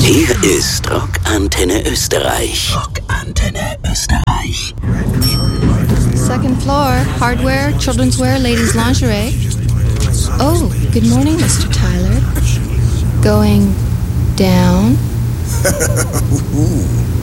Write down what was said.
Hier ist Rockantenne Österreich. Rockantenne Österreich. Second floor, hardware, children's wear, ladies' lingerie. Oh, good morning, Mr. Tyler. Going down?